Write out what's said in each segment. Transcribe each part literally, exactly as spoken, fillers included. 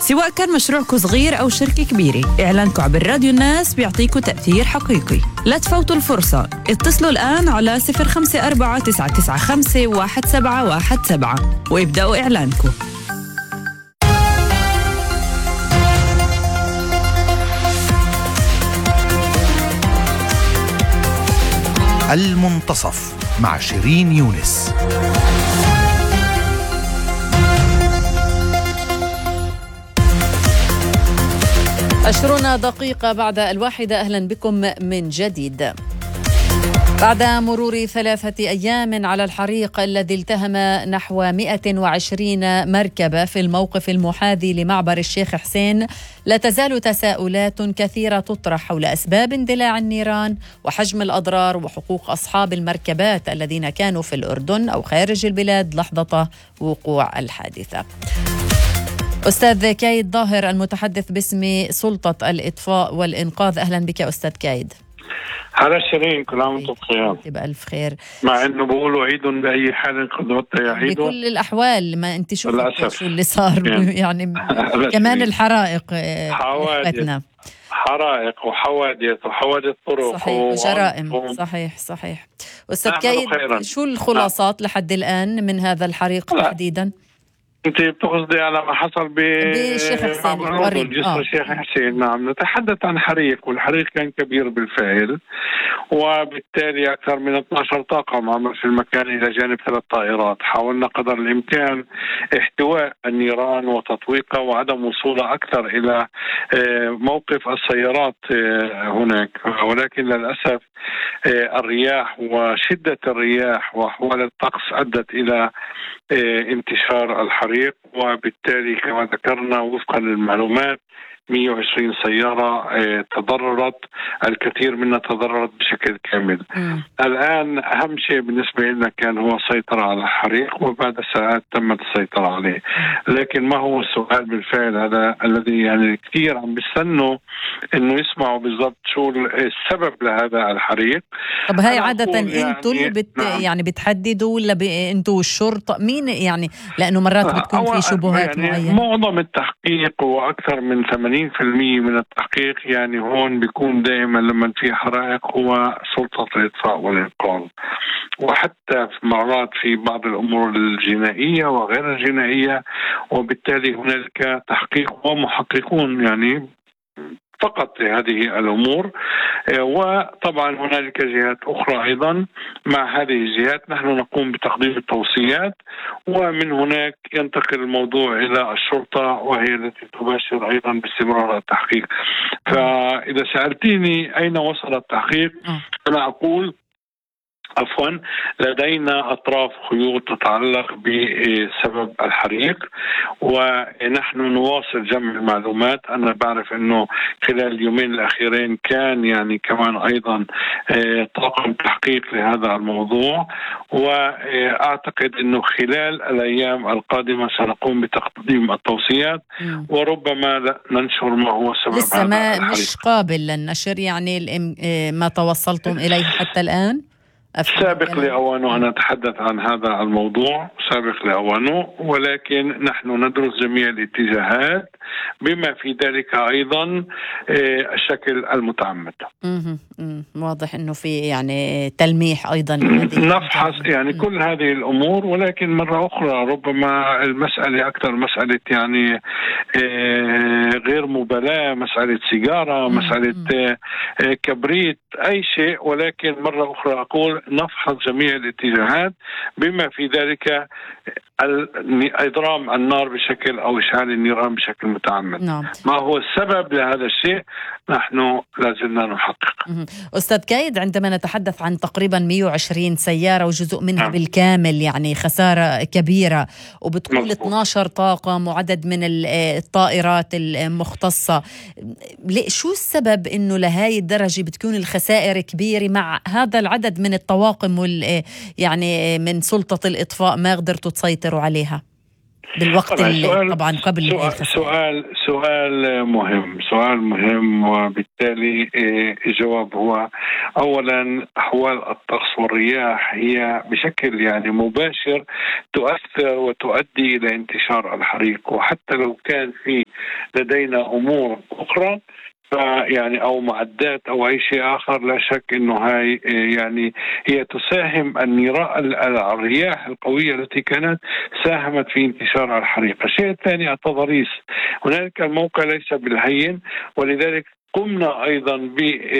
سواء كان مشروعكم صغير أو شركة كبيرة، إعلانكم عبر راديو الناس بيعطيكم تأثير حقيقي. لا تفوتوا الفرصة، اتصلوا الآن على صفر خمسة أربعة تسعة تسعة خمسة واحد سبعة واحد سبعة وابدأوا إعلانكم. المنتصف مع شيرين يونس. عشرون دقيقة بعد الواحدة، أهلا بكم من جديد. بعد مرور ثلاثة أيام على الحريق الذي التهم نحو مئة وعشرين مركبة في الموقف المحاذي لمعبر الشيخ حسين، لا تزال تساؤلات كثيرة تطرح حول أسباب اندلاع النيران وحجم الأضرار وحقوق أصحاب المركبات الذين كانوا في الأردن أو خارج البلاد لحظة وقوع الحادثة. أستاذ كايد ظاهر المتحدث باسم سلطة الإطفاء والإنقاذ، أهلا بك أستاذ كايد. هلا شيرين، كل عام وانتم بخير. بألف خير. مع انه بقولوا عيد بأي حال قد يعيد بكل الأحوال، ما انت شوفوا شو اللي صار يعني كمان الحرائق حوادث حرائق وحوادث وحوادث طرق صحيح وجرائم. صحيح صحيح. أستاذ كايد، شو الخلاصات نعم. لحد الآن من هذا الحريق تحديدا؟ انت بتقصدي على ما حصل بالشيخ حسين الأردن جسر الشيخ حسين. نعم، نتحدث عن حريق، والحريق كان كبير بالفعل، وبالتالي أكثر من اثنتي عشرة طاقم عمل في المكان إلى جانب ثلاث طائرات. حاولنا قدر الإمكان احتواء النيران وتطويقها وعدم وصولها أكثر إلى موقف السيارات هناك، ولكن للأسف الرياح وشدة الرياح وأحوال الطقس أدت إلى انتشار الحريق، وبالتالي كما ذكرنا وفقا للمعلومات مئة وعشرين سيارة تضررت، الكثير منها تضررت بشكل كامل. م. الآن أهم شيء بالنسبة لنا كان هو السيطرة على الحريق، وبعد ساعات تمت السيطرة عليه. لكن ما هو السؤال بالفعل هذا الذي يعني كثير عم بيستنوا إنه يسمعوا بالضبط شو السبب لهذا الحريق. طب هاي عادة أنتوا اللي بت نعم. يعني بتحددوا ولا أنتوا الشرطة مين يعني؟ لأنه مرات بتكون في شبهات يعني معينة. معظم التحقيق وأكثر من ثمانين بالمئة من التحقيق يعني هون بيكون دائما لما في حرائق هو سلطة الإطفاء والإنقاذ، وحتى في مرات في بعض الأمور الجنائية وغير الجنائية، وبالتالي هناك تحقيق ومحققون يعني فقط لهذه الأمور. وطبعا هنالك جهات أخرى أيضا. مع هذه الجهات نحن نقوم بتقديم التوصيات، ومن هناك ينتقل الموضوع إلى الشرطة وهي التي تباشر أيضا باستمرار التحقيق. فإذا سألتيني أين وصل التحقيق، أنا أقول عفوا لدينا أطراف خيوط تتعلق بسبب الحريق، ونحن نواصل جمع المعلومات. أنا بعرف أنه خلال اليومين الأخيرين كان يعني كمان أيضا طاقم تحقيق لهذا الموضوع، وأعتقد أنه خلال الأيام القادمة سنقوم بتقديم التوصيات، وربما ننشر ما هو سبب لسه هذا ما الحريق. مش قابل للنشر يعني ما توصلتم إليه حتى الآن؟ سابق لأوانه أن نتحدث عن هذا الموضوع، سابق لأوانه، ولكن نحن ندرس جميع الاتجاهات بما في ذلك أيضا الشكل المتعمد. امم واضح إنه في يعني تلميح أيضا نفحص يعني مم. كل هذه الأمور، ولكن مرة أخرى ربما المسألة أكثر مسألة يعني غير مبالاة، مسألة سيجارة، مم. مسألة كبريت، أي شيء. ولكن مرة أخرى أقول نفحص جميع الاتجاهات بما في ذلك إضرام النار بشكل أو إشعال النيران بشكل متعمد. نعم. ما هو السبب لهذا الشيء نحن لازلنا نحقق. أستاذ كايد، عندما نتحدث عن تقريبا مئة وعشرين سيارة وجزء منها نعم. بالكامل يعني خسارة كبيرة، وبتقول اثنتي عشرة طاقم وعدد من الطائرات المختصة، شو السبب إنه لهاي الدرجة بتكون الخسائر كبيرة مع هذا العدد من الطواقم وال يعني من سلطة الإطفاء ما قدرتوا تسيطروا عليها بالوقت طبعا, اللي طبعا قبل سؤال سؤال سؤال مهم سؤال مهم وبالتالي الجواب هو أولا أحوال الطقس والرياح هي بشكل يعني مباشر تؤثر وتؤدي إلى انتشار الحريق. وحتى لو كان في لدينا أمور أخرى يعني أو معدات أو أي شيء آخر، لا شك أنه هاي يعني هي تساهم. النيران الرياح القوية التي كانت ساهمت في انتشار الحريق. الشيء الثاني التضاريس. هنالك الموقع ليس بالهين، ولذلك قمنا أيضا ب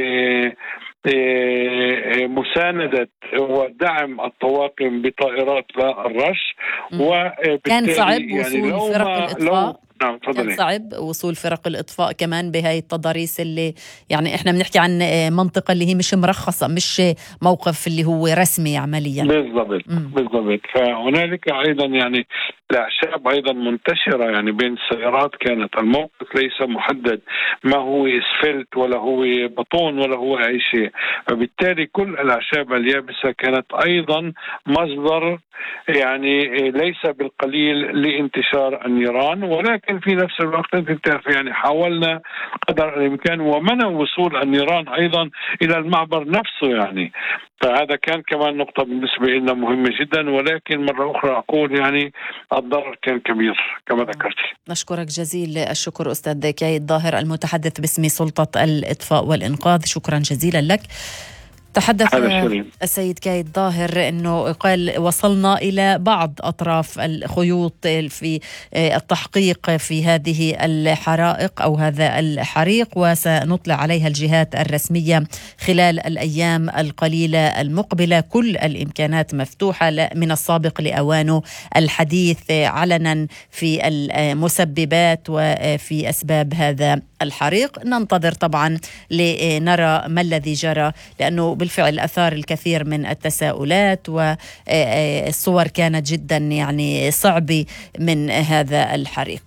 مساندة ودعم الطواقم بطائرات للرش. وكان صعب وصول يعني فرق الإطفاء. نعم كان صعب وصول فرق الإطفاء كمان بهاي التضاريس اللي يعني إحنا بنحكي عن منطقة اللي هي مش مرخصة، مش موقف اللي هو رسمي عمليا. بالضبط بالضبط. فهنالك أيضا يعني الأعشاب أيضا منتشرة يعني بين السيارات. كانت الموقف ليس محدد، ما هو اسفلت ولا هو بطون ولا هو أي شيء، فبالتالي كل الأعشاب اليابسة كانت أيضا مصدر يعني ليس بالقليل لانتشار النيران. ولكن في نفس الوقت بتعرف يعني حاولنا قدر الإمكان ومنع وصول النيران أيضا إلى المعبر نفسه يعني. فهذا كان كمان نقطة بالنسبة لنا مهمة جدا. ولكن مرة أخرى أقول يعني الضرر كان كبير كما ذكرت. نشكرك جزيل الشكر أستاذ كايد ظاهر المتحدث باسم سلطة الإطفاء والإنقاذ، شكرا جزيلا لك. تحدث السيد كايد ظاهر أنه قال وصلنا إلى بعض أطراف الخيوط في التحقيق في هذه الحرائق أو هذا الحريق، وسنطلع عليها الجهات الرسمية خلال الأيام القليلة المقبلة. كل الإمكانات مفتوحة من السابق لأوانه الحديث علنا في المسببات وفي أسباب هذا الحريق. ننتظر طبعا لنرى ما الذي جرى، لأنه بالفعل أثار الكثير من التساؤلات، والصور كانت جدا يعني صعبة من هذا الحريق.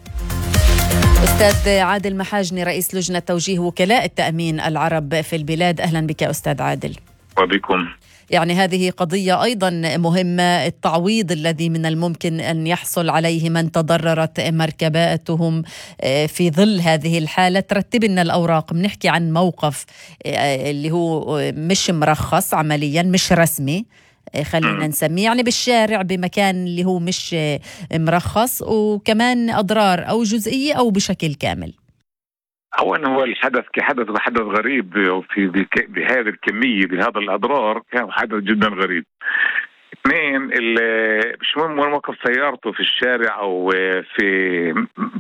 أستاذ عادل محاجني رئيس لجنة توجيه وكلاء التأمين العرب في البلاد، أهلا بك أستاذ عادل. وبكم. يعني هذه قضية أيضا مهمة، التعويض الذي من الممكن أن يحصل عليه من تضررت مركباتهم في ظل هذه الحالة. ترتب لنا الأوراق، بنحكي عن موقف اللي هو مش مرخص عمليا، مش رسمي خلينا نسميه، يعني بالشارع بمكان اللي هو مش مرخص، وكمان أضرار أو جزئية أو بشكل كامل. أولا هو الحدث كحدث وحدث غريب في بهذه الكمية بهذا الأضرار، كان حدث جدا غريب. اثنين، مش مهم وين موقف سيارته في الشارع أو في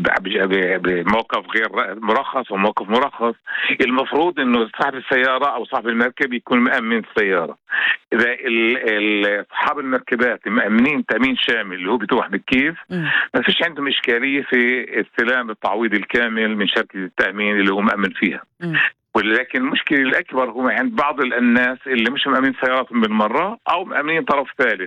بموقف غير مرخص أو موقف مرخص، المفروض إنه صاحب السيارة أو صاحب المركب يكون مأمن السيارة. إذا أصحاب المركبات مأمنين تأمين شامل اللي هو بتوح بالكيف، ما فيش عندهم إشكالية في استلام التعويض الكامل من شركة التأمين اللي هو مأمن فيها. م. ولكن المشكلة الأكبر هو عند بعض الناس اللي مش مأمنين سياراتهم بالمرة أو مأمنين طرف ثالث.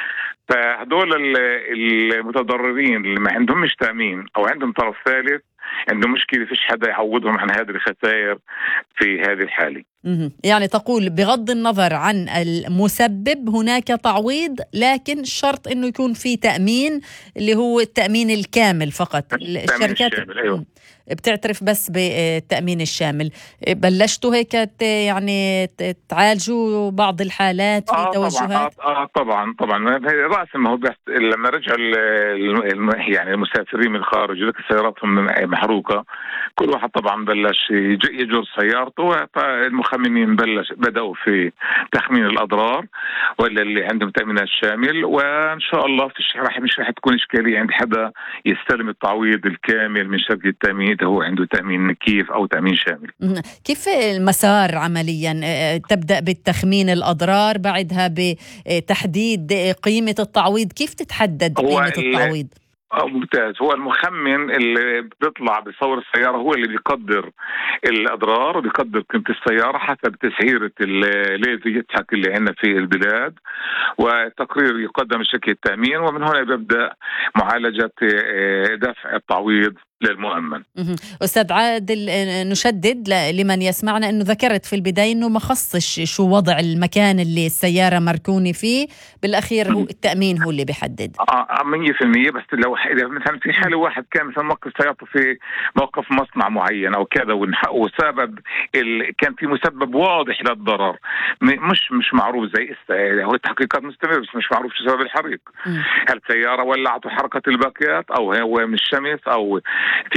فهدول المتضررين اللي ما عندهم مش تأمين أو عندهم طرف ثالث عندهم مشكلة، فيش حدا يعوضهم عن هذه الخسائر في هذه الحالة. يعني تقول بغض النظر عن المسبب هناك تعويض، لكن شرط انه يكون في تأمين اللي هو التأمين الكامل فقط. الشركات الشامل. أيوه. بتعترف بس بالتأمين الشامل. بلشتوا هيك يعني تعالجوا بعض الحالات في آه توجهات؟ طبعا آه طبعا طبعا رأس ما هو بس لما رجع يعني المسافرين من الخارج لك سياراتهم محروقة، كل واحد طبعا بلش يجر سيارته، فالمخممين بلش بدأوا في تخمين الأضرار ولا اللي عندهم تأمين الشامل. وإن شاء الله في الشرح مش راح تكون إشكالية عند حدا يستلم التعويض الكامل من شركة التأمين هو عنده تأمين كيف أو تأمين شامل. كيف المسار عمليا؟ تبدأ بالتخمين الأضرار، بعدها بتحديد قيمة التعويض. كيف تتحدد قيمة التعويض؟ ممتاز. هو المخمن اللي بيطلع بصور السيارة هو اللي بيقدر الأضرار وبيقدر قيمة السيارة حسب تسعيرة الليزي يتحك اللي عندنا في البلاد، وتقرير يقدم لشركة التأمين، ومن هنا بيبدأ معالجة دفع التعويض للمؤمن. أستاذ عادل، نشدد لمن يسمعنا أنه ذكرت في البداية أنه ما خصش شو وضع المكان اللي السيارة مركونة فيه، بالأخير هو التأمين هو اللي بيحدد. آه مية في المية. بس لو مثلا في حالة واحد كان مثلا موقف سيارته في موقف مصنع معين أو كذا وسبب ال... كان في مسبب واضح للضرر مش مش معروف، زي هو التحقيقات مستمرة بس مش معروف شو سبب الحريق. هل سيارة ولعت وحرقت الباقيات أو هو من الشمس أو